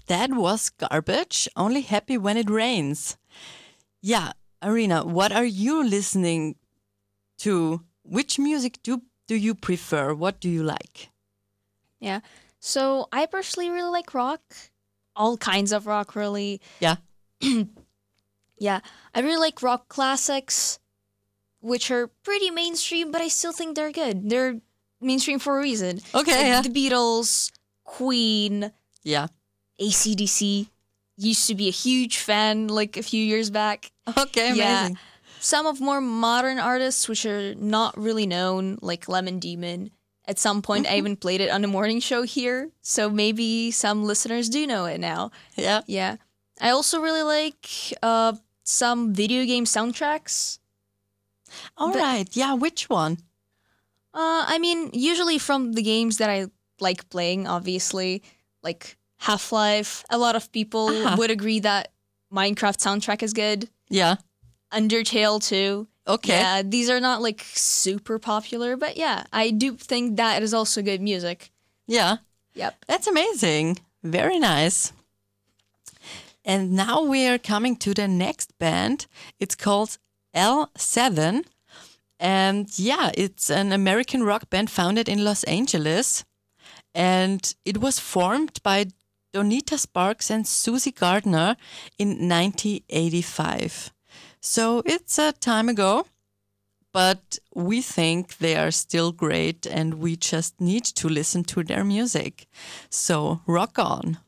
that was Garbage, Only Happy When It Rains. Yeah, Arena, what are you listening to? Which music do you prefer? What do you like? Yeah. So I personally really like rock. All kinds of rock, really. Yeah. Yeah. I really like rock classics, which are pretty mainstream, but I still think they're good. They're mainstream for a reason. Okay, yeah. The Beatles, Queen, Yeah. AC/DC. Used to be a huge fan like a few years back. Okay, Yeah. amazing. Some of more modern artists, which are not really known, like Lemon Demon. At some point, I even played it on the morning show here, so maybe some listeners do know it now. Yeah. Yeah. I also really like some video game soundtracks. All right. Yeah, which one? I mean, usually from the games that I like playing, obviously, like Half-Life. A lot of people would agree that Minecraft soundtrack is good. Yeah. Undertale too. Okay. Yeah, these are not like super popular, but yeah, I do think that is also good music. Yeah. Yep. That's amazing. Very nice. And now we are coming to the next band. It's called L7. And yeah, it's an American rock band founded in Los Angeles. And it was formed by Donita Sparks and Susie Gardner in 1985. So it's a time ago, but we think they are still great and we just need to listen to their music. So rock on.